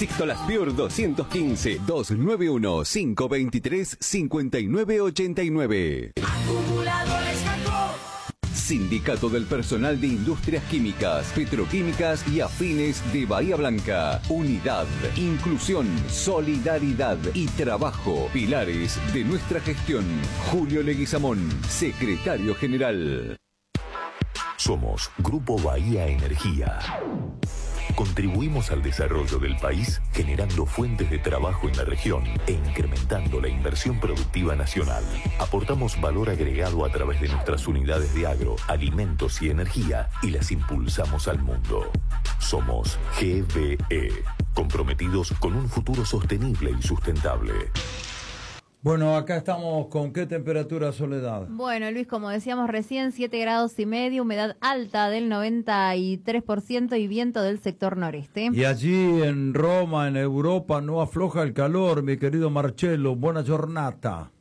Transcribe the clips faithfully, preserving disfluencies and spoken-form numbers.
Sixto Las Pior doscientos quince, doscientos noventa y uno, quinientos veintitrés, cincuenta y nueve ochenta y nueve. Acumuladores Jacob. Sindicato del Personal de Industrias Químicas, Petroquímicas y Afines de Bahía Blanca. Unidad, inclusión, solidaridad y trabajo. Pilares de nuestra gestión. Julio Leguizamón, secretario general. Somos Grupo Bahía Energía. Contribuimos al desarrollo del país generando fuentes de trabajo en la región e incrementando la inversión productiva nacional. Aportamos valor agregado a través de nuestras unidades de agro, alimentos y energía y las impulsamos al mundo. Somos G B E, comprometidos con un futuro sostenible y sustentable. Bueno, acá estamos con qué temperatura, Soledad. Bueno, Luis, como decíamos recién, siete grados y medio, humedad alta del noventa y tres por ciento y viento del sector noreste. Y allí en Roma, en Europa, no afloja el calor, mi querido Marcelo. Buena jornada.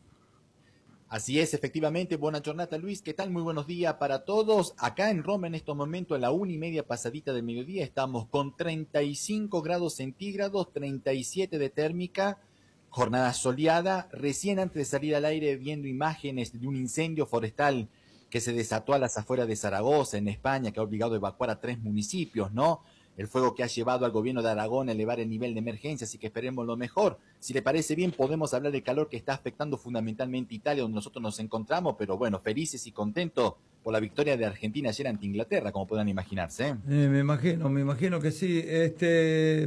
Así es, efectivamente, buena jornada, Luis. ¿Qué tal? Muy buenos días para todos. Acá en Roma, en estos momentos, a la una y media pasadita del mediodía, estamos con treinta y cinco grados centígrados, treinta y siete de térmica. Jornada soleada, recién antes de salir al aire viendo imágenes de un incendio forestal que se desató a las afueras de Zaragoza, en España, que ha obligado a evacuar a tres municipios, ¿no? El fuego que ha llevado al gobierno de Aragón a elevar el nivel de emergencia, así que esperemos lo mejor. Si le parece bien, podemos hablar del calor que está afectando fundamentalmente Italia, donde nosotros nos encontramos, pero bueno, felices y contentos por la victoria de Argentina ayer ante Inglaterra, como puedan imaginarse. ¿eh? Eh, me imagino, me imagino que sí. Este,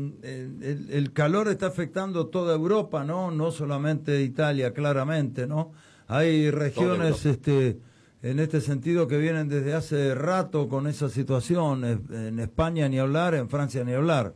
el, el calor está afectando toda Europa, ¿no? No solamente Italia, claramente, ¿no? Hay regiones, este, en este sentido que vienen desde hace rato con esa situación. En España ni hablar, en Francia ni hablar.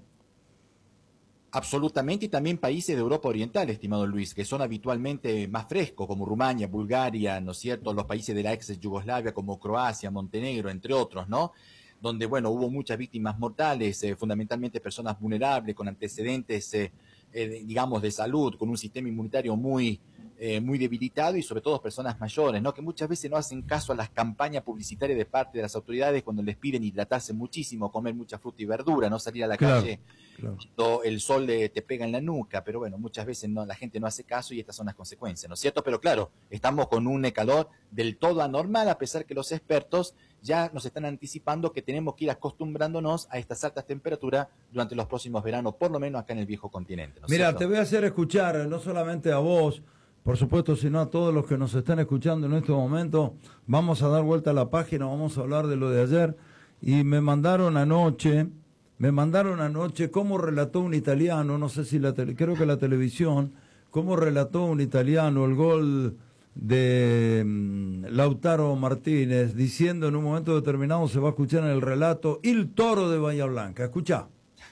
Absolutamente, y también países de Europa Oriental, estimado Luis, que son habitualmente más frescos, como Rumania, Bulgaria, ¿no es cierto?, los países de la ex Yugoslavia, como Croacia, Montenegro, entre otros, ¿no?, donde, bueno, hubo muchas víctimas mortales, eh, fundamentalmente personas vulnerables, con antecedentes, eh, eh, digamos, de salud, con un sistema inmunitario muy, eh, muy debilitado, y sobre todo personas mayores, ¿no?, que muchas veces no hacen caso a las campañas publicitarias de parte de las autoridades cuando les piden hidratarse muchísimo, comer mucha fruta y verdura, no salir a la Claro. calle Claro. cuando el sol le, te pega en la nuca, pero bueno, muchas veces no, la gente no hace caso y estas son las consecuencias, ¿no es cierto? Pero claro, estamos con un calor del todo anormal, a pesar que los expertos ya nos están anticipando que tenemos que ir acostumbrándonos a estas altas temperaturas durante los próximos veranos, por lo menos acá en el viejo continente, ¿no es Mira, cierto? te voy a hacer escuchar, no solamente a vos, por supuesto, sino a todos los que nos están escuchando en este momento. Vamos a dar vuelta a la página, vamos a hablar de lo de ayer, y me mandaron anoche... Me mandaron anoche cómo relató un italiano, no sé si la tele, creo que la televisión, cómo relató un italiano el gol de um, Lautaro Martínez, diciendo en un momento determinado, se va a escuchar en el relato, il toro de Bahía Blanca. Escucha.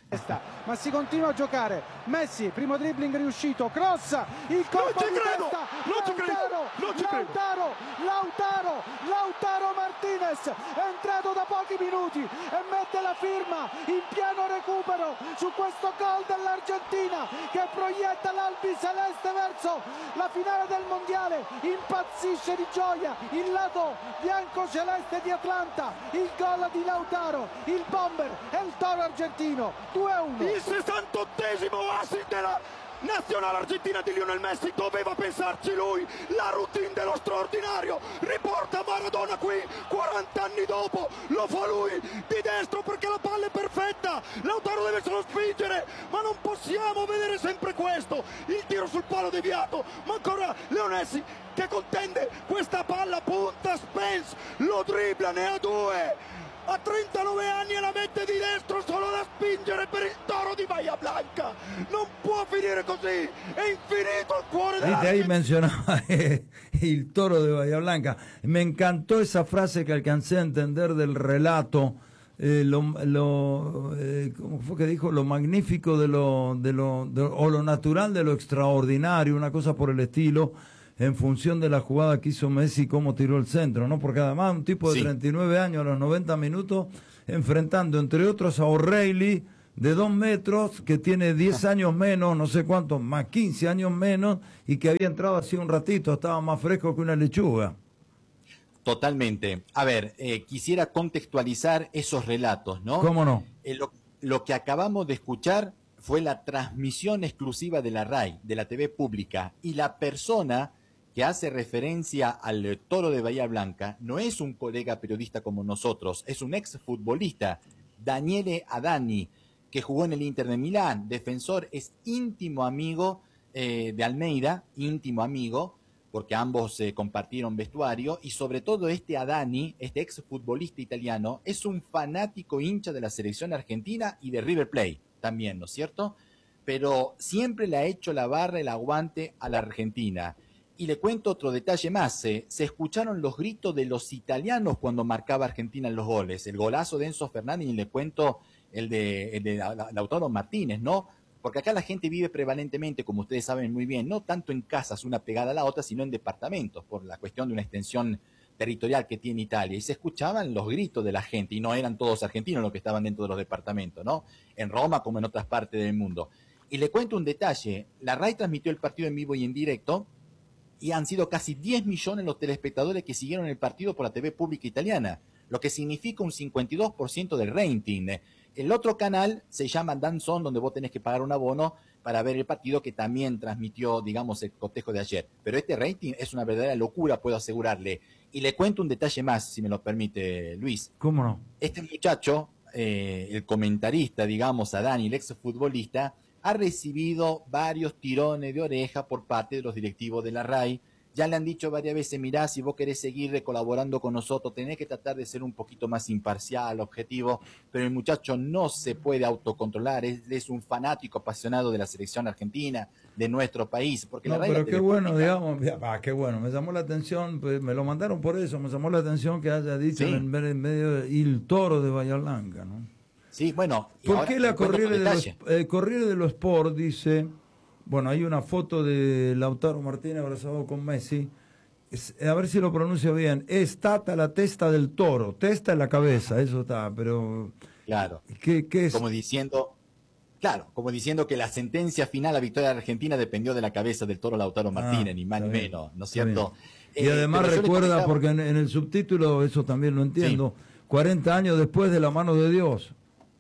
Ma si continua a giocare. Messi, primo dribbling riuscito, cross, il colpo di testa, Lautaro, Lautaro, Lautaro, Lautaro Martinez, è entrato da pochi minuti e mette la firma in pieno recupero su questo gol dell'Argentina che proietta l'Albi Celeste verso la finale del mondiale, impazzisce di gioia il lato bianco-celeste di Atlanta, il gol di Lautaro, il bomber e il toro argentino. due a uno. Il sessantottesimo assist della nazionale argentina di Lionel Messi, doveva pensarci lui, la routine dello straordinario, riporta Maradona qui, quaranta anni dopo, lo fa lui, di destro perché la palla è perfetta, Lautaro deve solo spingere, ma non possiamo vedere sempre questo, il tiro sul palo deviato, ma ancora Leo Messi che contende questa palla, punta Spence, lo dribbla, ne ha due. A trentanove anni e la mette di destro solo da spingere per il toro di Bahía Blanca. Non può finire così. È infinito il cuore della... Viste, ahí mencionaba eh, el toro de Bahía Blanca. Me encantó esa frase que alcancé a entender del relato. Eh, lo, lo eh, ¿cómo fue que dijo? Lo magnífico de lo, de lo, de, o lo natural de lo extraordinario, una cosa por el estilo, en función de la jugada que hizo Messi, cómo tiró el centro, ¿no? Porque además un tipo de Sí. treinta y nueve años a los noventa minutos, enfrentando entre otros a O'Reilly, de dos metros, que tiene diez años menos, no sé cuántos, más quince años menos, y que había entrado así un ratito, estaba más fresco que una lechuga. Totalmente. A ver, eh, quisiera contextualizar esos relatos, ¿no? ¿Cómo no? Eh, lo, lo que acabamos de escuchar fue la transmisión exclusiva de la R A I, de la T V pública, y la persona que hace referencia al Toro de Bahía Blanca no es un colega periodista como nosotros, es un exfutbolista, Daniele Adani, que jugó en el Inter de Milán, defensor, es íntimo amigo eh, de Almeida, íntimo amigo, porque ambos eh, compartieron vestuario, y sobre todo este Adani, este exfutbolista italiano, es un fanático hincha de la selección argentina y de River Plate también, ¿no es cierto? Pero siempre le ha hecho la barra, el aguante a la Argentina. Y le cuento otro detalle más, eh, se escucharon los gritos de los italianos cuando marcaba Argentina en los goles, el golazo de Enzo Fernández, y le cuento el de, el de Lautaro Martínez, ¿no? Porque acá la gente vive prevalentemente, como ustedes saben muy bien, no tanto en casas una pegada a la otra, sino en departamentos, por la cuestión de una extensión territorial que tiene Italia, y se escuchaban los gritos de la gente, y no eran todos argentinos los que estaban dentro de los departamentos, ¿no? En Roma como en otras partes del mundo. Y le cuento un detalle, la R A I transmitió el partido en vivo y en directo, y han sido casi diez millones los telespectadores que siguieron el partido por la T V pública italiana, lo que significa un cincuenta y dos por ciento del rating. El otro canal se llama DAZN, donde vos tenés que pagar un abono para ver el partido, que también transmitió, digamos, el cotejo de ayer. Pero este rating es una verdadera locura, puedo asegurarle. Y le cuento un detalle más, si me lo permite, Luis. ¿Cómo no? Este muchacho, eh, el comentarista, digamos, Adani, el exfutbolista, ha recibido varios tirones de oreja por parte de los directivos de la R A I. Ya le han dicho varias veces, mirá, si vos querés seguir colaborando con nosotros, tenés que tratar de ser un poquito más imparcial, objetivo, pero el muchacho no se puede autocontrolar, es, es un fanático apasionado de la selección argentina, de nuestro país. Porque no, la R A I pero la qué bueno, digamos, ah, qué bueno, me llamó la atención, pues, me lo mandaron por eso, me llamó la atención que haya dicho sí. en, en medio del Toro de Bahía Blanca, ¿no? Sí, bueno. ¿Por qué la Corriere de los, eh, Corriere de los Sport dice, bueno, hay una foto de Lautaro Martínez abrazado con Messi, es, a ver si lo pronuncio bien, es tata la testa del toro, testa en la cabeza, eso está, pero... Claro, ¿qué, qué es? Como diciendo, claro, como diciendo que la sentencia final, la victoria de Argentina, dependió de la cabeza del Toro Lautaro Martínez, ah, ni más ni menos, ¿no es cierto? Y eh, además recuerda, porque en, en el subtítulo, eso también lo entiendo, sí. cuarenta años después de la mano de Dios.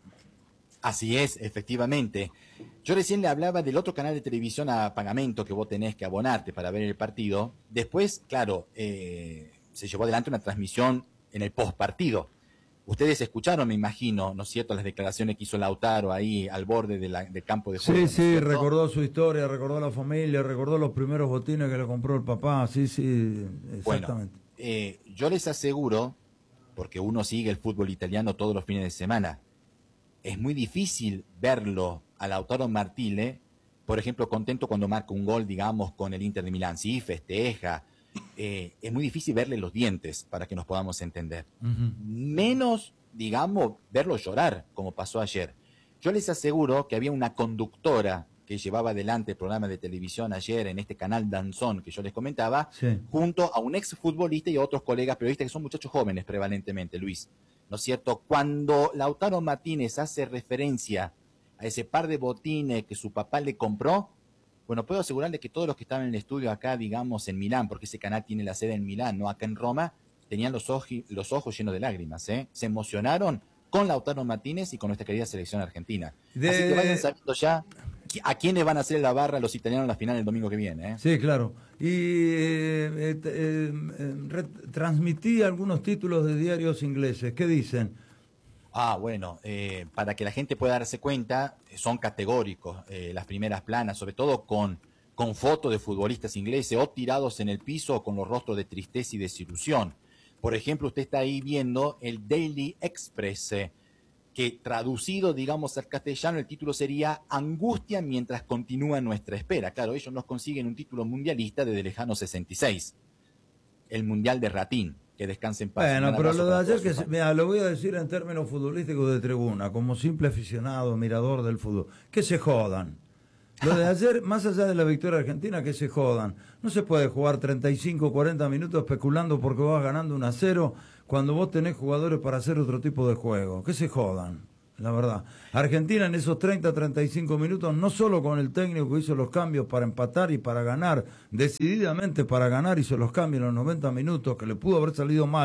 Así es, efectivamente. Yo recién le hablaba del otro canal de televisión a pagamento que vos tenés que abonarte para ver el partido. Después, claro, eh, se llevó adelante una transmisión en el postpartido. Ustedes escucharon, me imagino, ¿no es cierto?, las declaraciones que hizo Lautaro ahí al borde de la, del campo de juego. Sí, sí, recordó su historia, recordó la familia, recordó los primeros botines que le compró el papá. Sí, sí, exactamente. Bueno, eh, yo les aseguro, porque uno sigue el fútbol italiano todos los fines de semana, es muy difícil verlo a Lautaro Martínez, por ejemplo, contento cuando marca un gol, digamos, con el Inter de Milán. Sí, festeja. Eh, es muy difícil verle los dientes para que nos podamos entender. Uh-huh. Menos, digamos, verlo llorar, como pasó ayer. Yo les aseguro que había una conductora que llevaba adelante el programa de televisión ayer en este canal DAZN que yo les comentaba, sí. junto a un exfutbolista y a otros colegas periodistas que son muchachos jóvenes prevalentemente, Luis. ¿No es cierto? Cuando Lautaro Martínez hace referencia a ese par de botines que su papá le compró, bueno, puedo asegurarle que todos los que estaban en el estudio acá, digamos, en Milán, porque ese canal tiene la sede en Milán, no acá en Roma, tenían los, oji, los ojos llenos de lágrimas, ¿eh? Se emocionaron con Lautaro Martínez y con nuestra querida selección argentina. De... Así que vayan sabiendo ya a quiénes van a hacer la barra los italianos en la final el domingo que viene, ¿eh? Sí, claro. Y eh, eh, eh, transmití algunos títulos de diarios ingleses. ¿Qué dicen? Ah, bueno, eh, para que la gente pueda darse cuenta, son categóricos eh, las primeras planas, sobre todo con, con fotos de futbolistas ingleses o tirados en el piso o con los rostros de tristeza y desilusión. Por ejemplo, usted está ahí viendo el Daily Express, eh, que traducido, digamos, al castellano, el título sería Angustia mientras continúa nuestra espera. Claro, ellos nos consiguen un título mundialista desde el lejano sesenta y seis, el Mundial de Ratín. Que descansen en paz. Bueno, pero lo de ayer, que se, mira, lo voy a decir en términos futbolísticos de tribuna, como simple aficionado, mirador del fútbol, que se jodan. Lo de ayer, más allá de la victoria argentina, que se jodan. No se puede jugar treinta y cinco, cuarenta minutos especulando porque vas ganando uno a cero cuando vos tenés jugadores para hacer otro tipo de juego. Que se jodan, la verdad. Argentina en esos treinta, treinta y cinco minutos, no solo con el técnico que hizo los cambios para empatar y para ganar, decididamente para ganar hizo los cambios en los noventa minutos, que le pudo haber salido mal,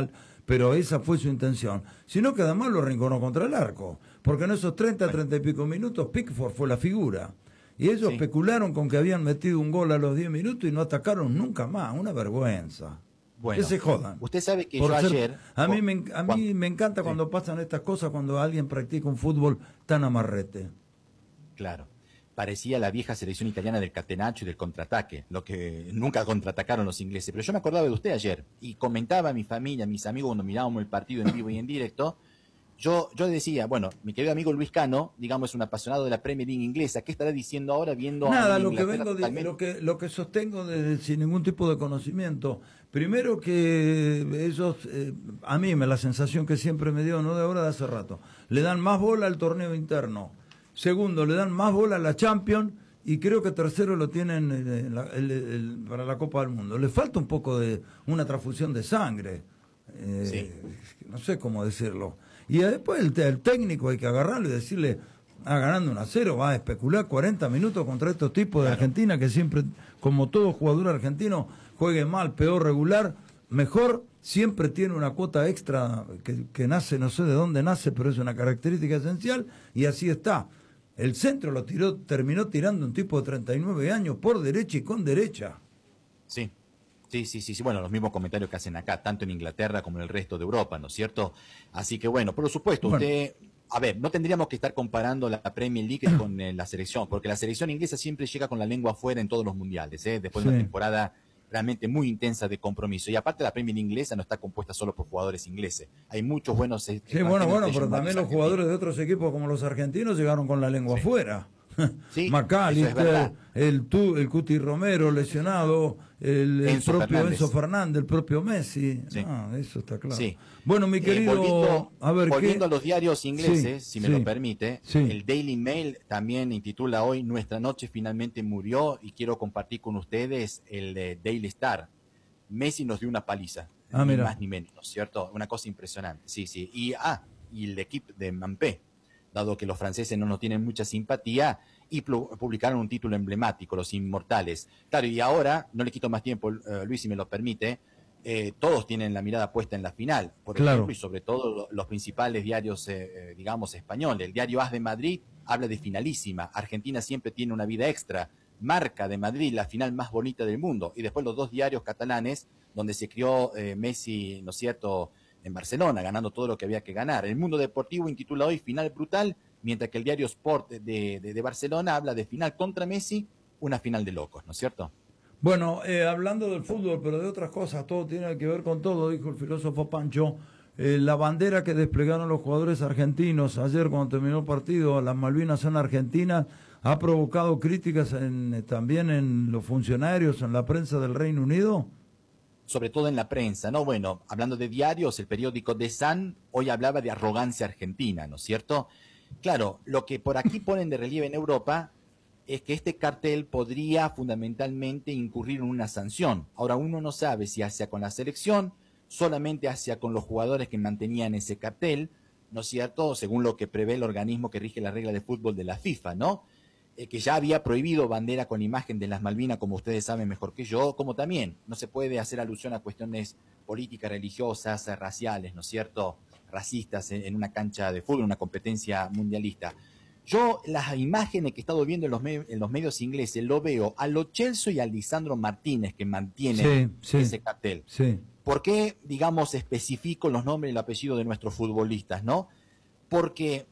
pero esa fue su intención. Sino que además lo arrinconó contra el arco, porque en esos treinta, treinta y pico minutos Pickford fue la figura. Y ellos sí. especularon con que habían metido un gol a los diez minutos y no atacaron nunca más. Una vergüenza. Bueno, que se jodan. Usted sabe que Por yo ser, ayer... A mí, me, a mí cuando, me encanta sí. cuando pasan estas cosas, cuando alguien practica un fútbol tan amarrete. Claro. Parecía la vieja selección italiana del catenaccio y del contraataque, lo que nunca contraatacaron los ingleses. Pero yo me acordaba de usted ayer y comentaba a mi familia, a mis amigos cuando mirábamos el partido en vivo y en directo. Yo, yo decía, bueno, mi querido amigo Luis Cano, digamos, es un apasionado de la Premier League inglesa. ¿Qué estará diciendo ahora viendo Nada, a lo que Inglaterra vengo de, totalmente? lo que lo que sostengo de, sin ningún tipo de conocimiento. Primero que ellos, eh, a mí me la sensación que siempre me dio, no de ahora, de hace rato, le dan más bola al torneo interno. Segundo, le dan más bola a la Champions. Y creo que tercero lo tienen eh, la, el, el, para la Copa del Mundo. Le falta un poco de una transfusión de sangre. Eh, sí. No sé cómo decirlo. Y después el, el técnico hay que agarrarlo y decirle, ah, ganando un a cero, va a especular cuarenta minutos contra estos tipos de claro. Argentina que siempre, como todo jugador argentino, juegue mal, peor, regular, mejor, siempre tiene una cuota extra que, que nace, no sé de dónde nace, pero es una característica esencial y así está. El centro lo tiró, terminó tirando un tipo de treinta y nueve años por derecha y con derecha. Sí. Sí, sí, sí, sí, bueno, los mismos comentarios que hacen acá, tanto en Inglaterra como en el resto de Europa, ¿no es cierto? Así que bueno, por supuesto, bueno. usted, a ver, no tendríamos que estar comparando la Premier League con eh, la selección, porque la selección inglesa siempre llega con la lengua afuera en todos los mundiales, ¿eh? Después sí. de una temporada realmente muy intensa de compromiso. Y aparte la Premier League inglesa no está compuesta solo por jugadores ingleses, hay muchos buenos... Sí, bueno, bueno, pero también los jugadores de otros equipos como los argentinos llegaron con la lengua sí. afuera. Sí, McAllister, el, tu, el Cuti Romero lesionado, el, el propio Fernández. Enzo Fernández, el propio Messi. Sí. Ah, eso está claro. Sí. Bueno, mi querido, eh, volviendo, a ver, volviendo ¿qué? a los diarios ingleses, sí, si me sí, lo permite, sí. el Daily Mail también intitula hoy Nuestra noche finalmente murió y quiero compartir con ustedes el eh, Daily Star. Messi nos dio una paliza, ah, ni mira. más ni menos, ¿cierto? Una cosa impresionante. Sí, sí. Y ah, y el equipo de Mampé, dado que los franceses no nos tienen mucha simpatía, y publicaron un título emblemático, Los Inmortales. Claro, y ahora, no le quito más tiempo, uh, Luis, si me lo permite, eh, todos tienen la mirada puesta en la final, por claro. ejemplo, y sobre todo los principales diarios, eh, digamos, españoles. El diario A S de Madrid habla de finalísima, Argentina siempre tiene una vida extra, Marca de Madrid, la final más bonita del mundo, y después los dos diarios catalanes, donde se crió eh, Messi, ¿no es cierto?, en Barcelona, ganando todo lo que había que ganar. El Mundo Deportivo intitula hoy Final Brutal, mientras que el diario Sport de, de, de Barcelona habla de final contra Messi, una final de locos, ¿no es cierto? Bueno, eh, hablando del fútbol, pero de otras cosas, todo tiene que ver con todo, dijo el filósofo Pancho. Eh, la bandera que desplegaron los jugadores argentinos ayer cuando terminó el partido, las Malvinas en Argentina, ha provocado críticas en, también en los funcionarios, en la prensa del Reino Unido. Sobre todo en la prensa, ¿no? Bueno, hablando de diarios, el periódico The Sun hoy hablaba de arrogancia argentina, ¿no es cierto? Claro, lo que por aquí ponen de relieve en Europa es que este cartel podría fundamentalmente incurrir en una sanción. Ahora uno no sabe si hacia con la selección, solamente hacia con los jugadores que mantenían ese cartel, ¿no es cierto? Según lo que prevé el organismo que rige la regla de fútbol de la FIFA, ¿no? Eh, que ya había prohibido bandera con imagen de las Malvinas, como ustedes saben mejor que yo, como también no se puede hacer alusión a cuestiones políticas, religiosas, raciales, ¿no es cierto?, racistas en, en una cancha de fútbol, una competencia mundialista. Yo las imágenes que he estado viendo en los, me en los medios ingleses lo veo a Lo Celso y a Lisandro Martínez que mantienen sí, sí, ese cartel. Sí. ¿Por qué, digamos, especifico los nombres y el apellido de nuestros futbolistas, no? Porque,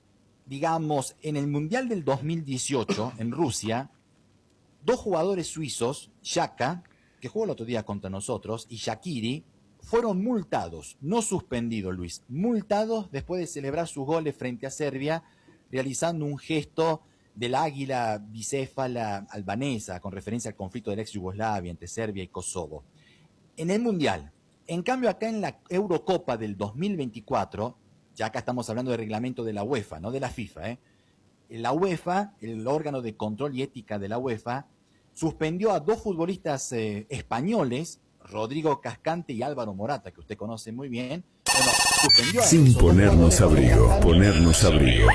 digamos, en el Mundial del dos mil dieciocho, en Rusia, dos jugadores suizos, Xhaka, que jugó el otro día contra nosotros, y Shaqiri, fueron multados, no suspendidos, Luis, multados después de celebrar sus goles frente a Serbia, realizando un gesto del águila bicéfala albanesa, con referencia al conflicto de la ex Yugoslavia entre Serbia y Kosovo. En el Mundial, en cambio acá en la Eurocopa del dos mil veinticuatro, ya acá estamos hablando del reglamento de la UEFA, no de la FIFA, ¿eh? La UEFA, el órgano de control y ética de la UEFA, suspendió a dos futbolistas eh, españoles, Rodrigo Cascante y Álvaro Morata, que usted conoce muy bien. Bueno, suspendió a Sin ponernos abrigo, ponernos abrigo.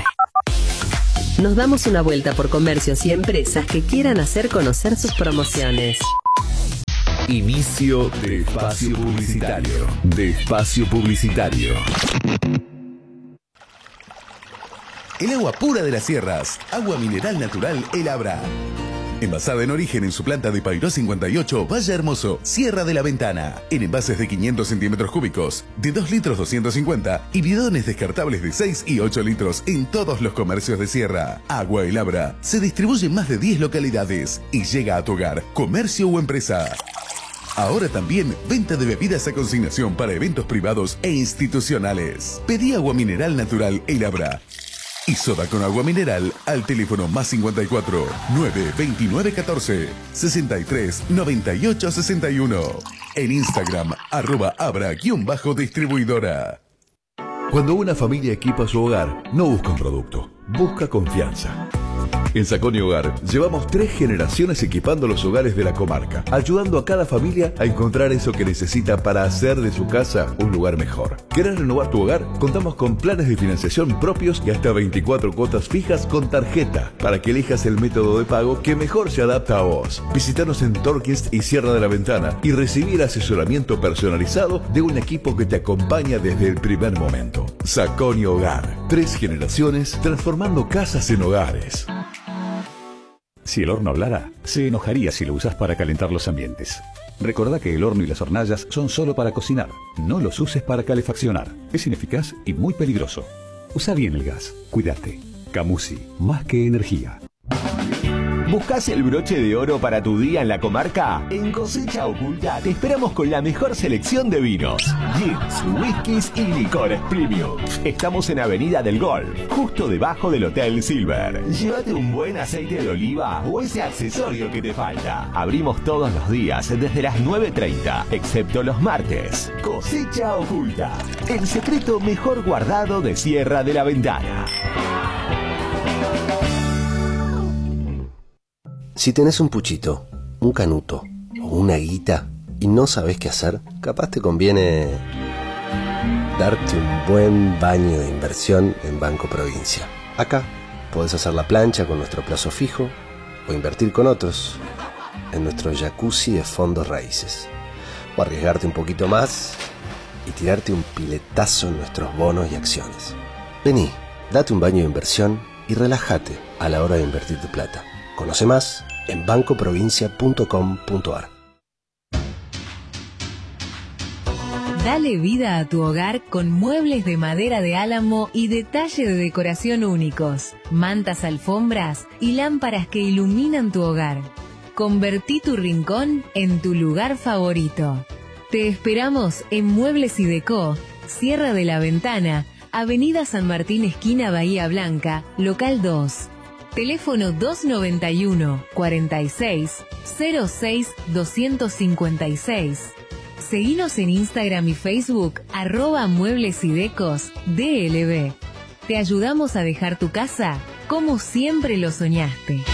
Nos damos una vuelta por comercios y empresas que quieran hacer conocer sus promociones. Inicio de espacio publicitario. De espacio publicitario. El agua pura de las sierras. Agua mineral natural El Abra. Envasada en origen en su planta de Pairó cincuenta y ocho, Valle Hermoso, Sierra de la Ventana. En envases de quinientos centímetros cúbicos, de dos litros doscientos cincuenta y bidones descartables de seis y ocho litros en todos los comercios de Sierra. Agua El Abra se distribuye en más de diez localidades y llega a tu hogar, comercio o empresa. Ahora también venta de bebidas a consignación para eventos privados e institucionales. Pedí agua mineral natural El Abra y soda con agua mineral al teléfono más cincuenta y cuatro, nueve veintinueve catorce, sesenta y tres noventa y ocho sesenta y uno. En Instagram, arroba abra-distribuidora. Cuando una familia equipa su hogar, no busca un producto, busca confianza. En Saconi Hogar llevamos tres generaciones equipando los hogares de la comarca, ayudando a cada familia a encontrar eso que necesita para hacer de su casa un lugar mejor. ¿Querés renovar tu hogar? Contamos con planes de financiación propios y hasta veinticuatro cuotas fijas con tarjeta para que elijas el método de pago que mejor se adapta a vos. Visítanos en Torquist y Sierra de la Ventana y recibir asesoramiento personalizado de un equipo que te acompaña desde el primer momento. Saconi Hogar, tres generaciones transformando casas en hogares. Si el horno hablara, se enojaría si lo usas para calentar los ambientes. Recordá que el horno y las hornallas son solo para cocinar. No los uses para calefaccionar. Es ineficaz y muy peligroso. Usa bien el gas. Cuídate. Camusi, más que energía. ¿Buscás el broche de oro para tu día en la comarca? En Cosecha Oculta te esperamos con la mejor selección de vinos, gins, whiskies y licores premium. Estamos en Avenida del Golf, justo debajo del Hotel Silver. Llévate un buen aceite de oliva o ese accesorio que te falta. Abrimos todos los días desde las nueve treinta, excepto los martes. Cosecha Oculta, el secreto mejor guardado de Sierra de la Ventana. Si tenés un puchito, un canuto o una guita y no sabés qué hacer, capaz te conviene darte un buen baño de inversión en Banco Provincia. Acá podés hacer la plancha con nuestro plazo fijo o invertir con otros en nuestro jacuzzi de fondos raíces. O arriesgarte un poquito más y tirarte un piletazo en nuestros bonos y acciones. Vení, date un baño de inversión y relájate a la hora de invertir tu plata. Conoce más en banco provincia punto com punto a r. Dale vida a tu hogar con muebles de madera de álamo y detalle de decoración únicos, mantas, alfombras y lámparas que iluminan tu hogar. Convertí tu rincón en tu lugar favorito. Te esperamos en Muebles y Decó, Sierra de la Ventana, Avenida San Martín, esquina Bahía Blanca, local dos. Teléfono dos noventa y uno, cuarenta y seis, cero seis, doscientos cincuenta y seis. Seguinos en Instagram y Facebook, arroba Muebles y Decos D L B. Te ayudamos a dejar tu casa como siempre lo soñaste.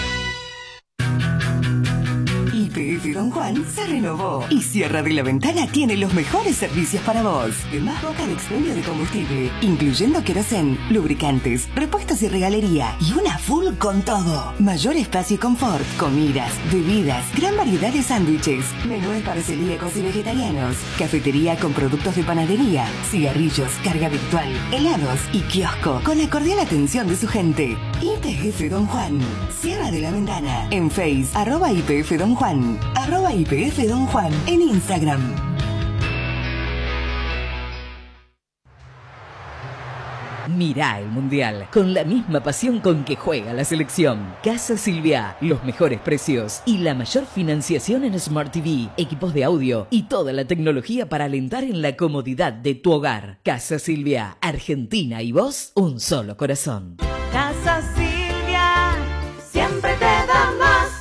Y P F Don Juan se renovó y Sierra de la Ventana tiene los mejores servicios para vos. De más boca de expendio de combustible, incluyendo querosén, lubricantes, repuestos y regalería y una full con todo. Mayor espacio y confort, comidas, bebidas, gran variedad de sándwiches, menúes para celíacos y vegetarianos, cafetería con productos de panadería, cigarrillos, carga virtual, helados y kiosco con la cordial atención de su gente. Y P F Don Juan, Sierra de la Ventana, en Face, arroba I P F Don Juan, arroba I P F Don Juan, en Instagram. Mirá el Mundial con la misma pasión con que juega la selección. Casa Silvia, los mejores precios y la mayor financiación en Smart T V, equipos de audio y toda la tecnología para alentar en la comodidad de tu hogar. Casa Silvia, Argentina y vos, un solo corazón. Casa Silvia, siempre te da más.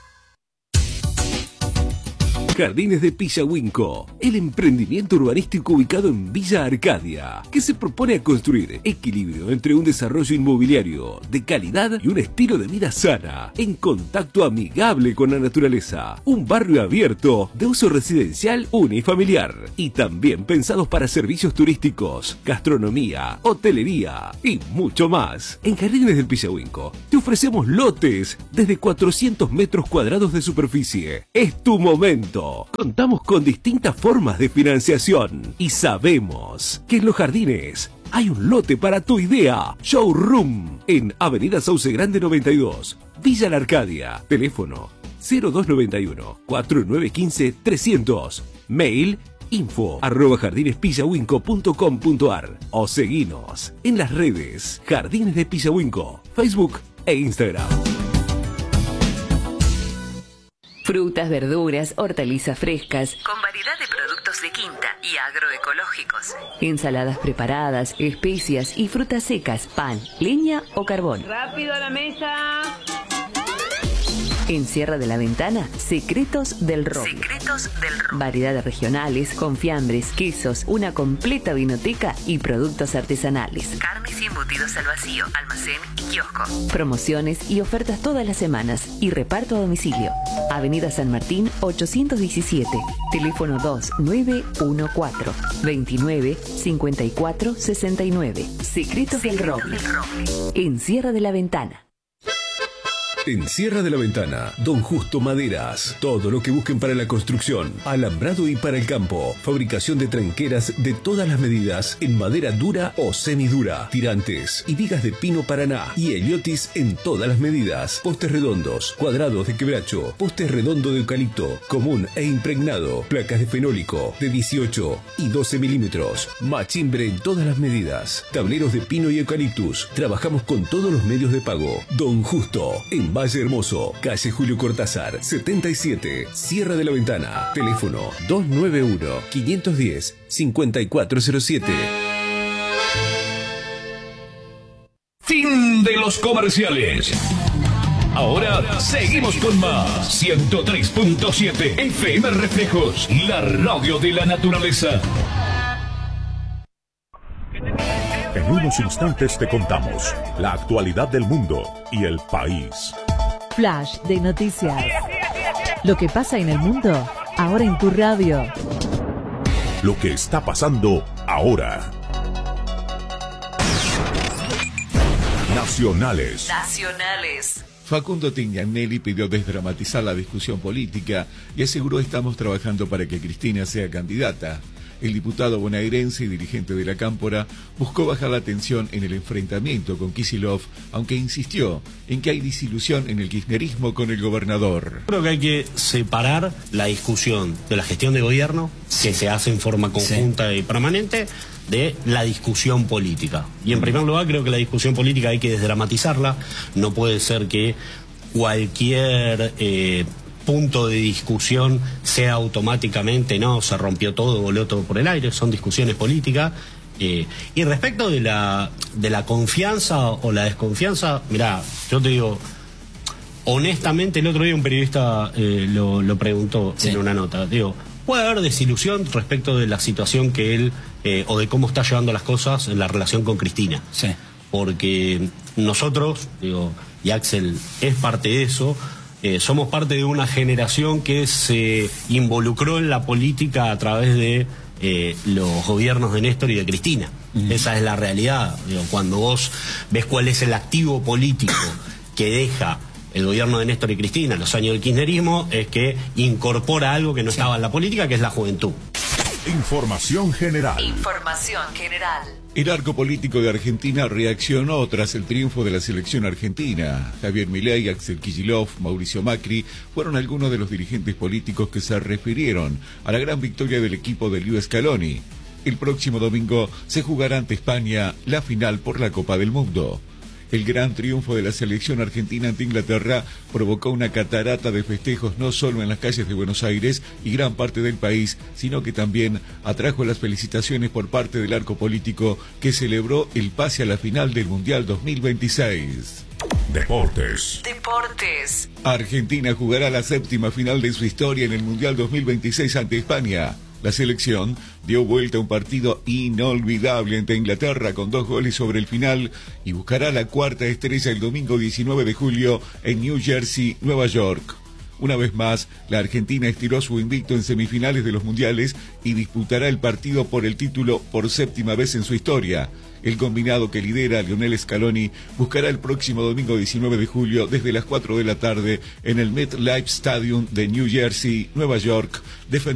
Jardines de Pillahuinco, el emprendimiento urbanístico ubicado en Villa Arcadia, que se propone a construir equilibrio entre un desarrollo inmobiliario de calidad y un estilo de vida sana, en contacto amigable con la naturaleza. Un barrio abierto de uso residencial unifamiliar y también pensados para servicios turísticos, gastronomía, hotelería y mucho más. En Jardines del Pillahuinco te ofrecemos lotes desde cuatrocientos metros cuadrados de superficie. Es tu momento. Mundo. Contamos con distintas formas de financiación y sabemos que en Los Jardines hay un lote para tu idea. Showroom en Avenida Sauce Grande noventa y dos, Villa La Arcadia. Teléfono cero dos noventa y uno, cuarenta y nueve quince, trescientos. Mail info arroba jardinespillahuinco punto com punto ar o seguinos en las redes Jardines de Pillahuinco, Facebook e Instagram. Frutas, verduras, hortalizas frescas, con variedad de productos de quinta y agroecológicos. Ensaladas preparadas, especias y frutas secas, pan, leña o carbón. ¡Rápido a la mesa! En Sierra de la Ventana, Secretos del Roble. Secretos del Roble. Variedades regionales, con fiambres, quesos, una completa vinoteca y productos artesanales. Carnes y embutidos al vacío, almacén y kiosco. Promociones y ofertas todas las semanas y reparto a domicilio. Avenida San Martín ochocientos diecisiete. Teléfono dos nueve uno cuatro, veintinueve, cincuenta y cuatro, sesenta y nueve. Secretos, Secretos del Roble. del Roble. En Sierra de la Ventana. En Sierra de la Ventana, Don Justo Maderas. Todo lo que busquen para la construcción, alambrado y para el campo. Fabricación de tranqueras de todas las medidas en madera dura o semidura. Tirantes y vigas de pino paraná. Y heliotis en todas las medidas. Postes redondos, cuadrados de quebracho. Postes redondo de eucalipto, común e impregnado. Placas de fenólico de dieciocho y doce milímetros. Machimbre en todas las medidas. Tableros de pino y eucaliptus. Trabajamos con todos los medios de pago. Don Justo, en Valle Hermoso, calle Julio Cortázar, setenta y siete, Sierra de la Ventana. Teléfono dos nueve uno, cinco uno cero, cinco cuatro cero siete. Fin de los comerciales. Ahora seguimos con más. ciento tres punto siete F M Reflejos, la radio de la naturaleza. En unos instantes te contamos la actualidad del mundo y el país. Flash de noticias. Lo que pasa en el mundo, ahora en tu radio. Lo que está pasando ahora. Nacionales. Nacionales. Facundo Tignanelli pidió desdramatizar la discusión política y aseguró: estamos trabajando para que Cristina sea candidata. El diputado bonaerense y dirigente de la Cámpora buscó bajar la tensión en el enfrentamiento con Kicillof, aunque insistió en que hay disilusión en el kirchnerismo con el gobernador. Creo que hay que separar la discusión de la gestión de gobierno, que se hace en forma conjunta sí. y permanente, de la discusión política. Y en primer lugar creo que la discusión política hay que desdramatizarla. No puede ser que cualquier... Eh, punto de discusión sea automáticamente, no, se rompió todo, voló todo por el aire. Son discusiones políticas. Eh, y respecto de la, de la confianza o la desconfianza, mirá, yo te digo, honestamente, el otro día un periodista eh, lo, lo preguntó sí. en una nota. Digo, ¿puede haber desilusión respecto de la situación que él, eh, o de cómo está llevando las cosas en la relación con Cristina? Sí. Porque nosotros, digo, y Axel es parte de eso, Eh, somos parte de una generación que se involucró en la política a través de eh, los gobiernos de Néstor y de Cristina. Uh-huh. Esa es la realidad. Digo, cuando vos ves cuál es el activo político que deja el gobierno de Néstor y Cristina en los años del kirchnerismo, es que incorpora algo que no sí. estaba en la política, que es la juventud. Información general. Información general. El arco político de Argentina reaccionó tras el triunfo de la selección argentina. Javier Milei, Axel Kicillof, Mauricio Macri fueron algunos de los dirigentes políticos que se refirieron a la gran victoria del equipo de Leo Scaloni. El próximo domingo se jugará ante España la final por la Copa del Mundo. El gran triunfo de la selección argentina ante Inglaterra provocó una catarata de festejos no solo en las calles de Buenos Aires y gran parte del país, sino que también atrajo las felicitaciones por parte del arco político que celebró el pase a la final del Mundial dos mil veintiséis. Deportes. Deportes. Argentina jugará la séptima final de su historia en el Mundial dos mil veintiséis ante España. La selección dio vuelta a un partido inolvidable ante Inglaterra con dos goles sobre el final y buscará la cuarta estrella el domingo diecinueve de julio en New Jersey, Nueva York. Una vez más, la Argentina estiró su invicto en semifinales de los mundiales y disputará el partido por el título por séptima vez en su historia. El combinado que lidera Lionel Scaloni buscará el próximo domingo diecinueve de julio desde las cuatro de la tarde en el MetLife Stadium de New Jersey, Nueva York, defender